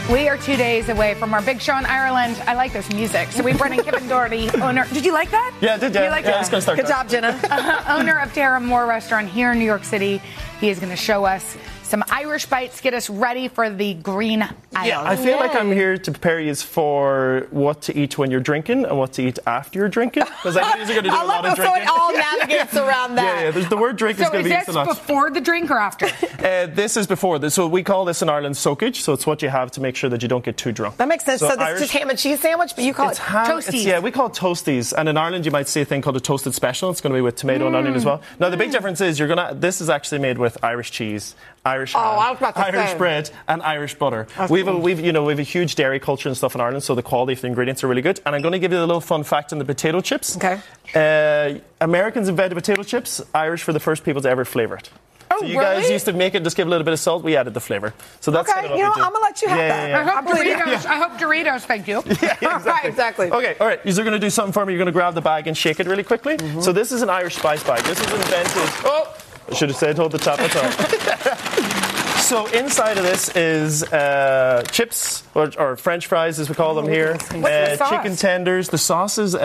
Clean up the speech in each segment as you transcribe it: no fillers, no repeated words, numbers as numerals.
We are 2 days away from our big show in Ireland. I like this music. So we brought in Kevin Doherty, owner. Did you like that? Yeah, I did. You like I was going to start. Good job, Jenna. Owner of Tara Moore Restaurant here in New York City. He is going to show us some Irish bites, get us ready for the green aisle. Yeah, I feel like I'm here to prepare you for what to eat when you're drinking and what to eat after you're drinking. Because I know you're going to do a lot of drinking. So it all navigates around that. Yeah. The word drink is going to be used a lot. So is this before the drink or after? This is before. So we call this in Ireland soakage. So it's what you have to make sure that you don't get too drunk. That makes sense. So this Irish, is just ham and cheese sandwich, but you call it toasties. Yeah, we call it toasties. And in Ireland, you might see a thing called a toasted special. It's going to be with tomato and onion as well. Now, the big difference is this is actually made with Irish cheese, Irish ham, Irish bread, and Irish butter. We've a huge dairy culture and stuff in Ireland, so the quality of the ingredients are really good. And I'm going to give you a little fun fact on the potato chips. Okay. Americans invented potato chips. Irish were the first people to ever flavour it. Oh, so you guys used to make it, just give a little bit of salt. We added the flavour. So that's okay. Kind of what we do. I'm gonna let you have that. Yeah. I hope Doritos. Thank you. Right, exactly. Okay, all right. You're going to do something for me. You're going to grab the bag and shake it really quickly. So this is an Irish spice bag. This was invented. Oh, I should have said hold the top. That's all. So inside of this is chips, or French fries as we call them here. What's the sauce? Chicken tenders. The sauce is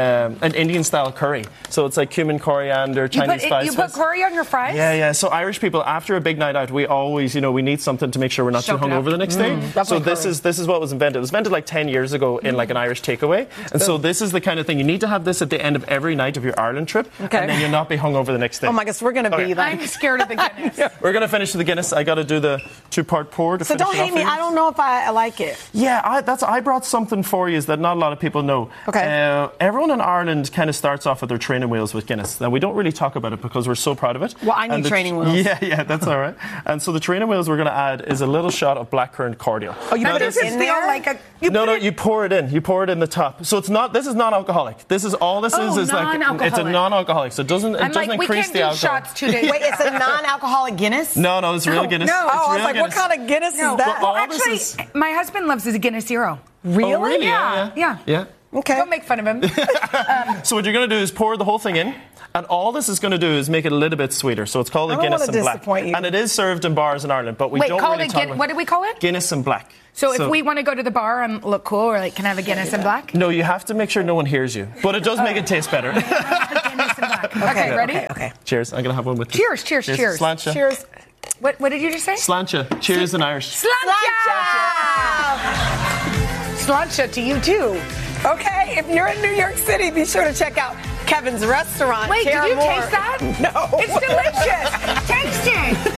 an Indian-style curry. So it's like cumin, coriander, Chinese spices. You put curry on your fries? Yeah. So Irish people, after a big night out, we always, we need something to make sure we're not too hungover the next day. So this is what was invented. It was invented like 10 years ago in like an Irish takeaway. And so this is the kind of thing, you need to have this at the end of every night of your Ireland trip. Okay. And then you'll not be hungover the next day. Oh my gosh, we're going to be like... I'm scared of the Guinness. We're going to finish with the Guinness. I got to do the two-part pour to So finish don't it off hate me. for you. I don't know if I like it. Yeah, I brought something for you that not a lot of people know. Okay. Everyone in Ireland kind of starts off with their training wheels with Guinness. Now, we don't really talk about it because we're so proud of it. Well, I need training wheels. Yeah, that's all right. And so the training wheels we're going to add is a little shot of blackcurrant cordial. Oh, you put this in there? You pour it in. You pour it in the top. So this is non-alcoholic. This is all this is like it's a non-alcoholic. So it doesn't increase the alcohol. Shots 2 days. Wait, it's a non-alcoholic Guinness? No, it's real Guinness. No. I was like, what kind of Guinness is that? Well, actually, my husband loves his Guinness Zero. Really? Oh, really? Yeah. Okay. Don't make fun of him. So what you're going to do is pour the whole thing in. And all this is going to do is make it a little bit sweeter. So it's called a Guinness and Black. You. And it is served in bars in Ireland, but we don't really talk about it. What do we call it? Guinness and Black. So if we want to go to the bar and look cool, or like, can I have a Guinness and Black? No, you have to make sure no one hears you. But it does make it taste better. Guinness and Black. Okay, ready? Okay. Cheers. I'm going to have one with you. Cheers. Sláinte. Cheers. What did you just say? Sláinte. Cheers in Irish. Sláinte to you too. Okay, if you're in New York City, be sure to check out Kevin's restaurant. Wait, Tara did you Moore. taste that? No. It's delicious. Taste it.